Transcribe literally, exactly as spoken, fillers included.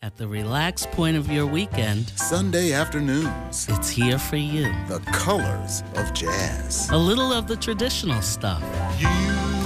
At the relaxed point of your weekend, Sunday afternoons. it's here for you. The colors of jazz. A little of the traditional stuff. You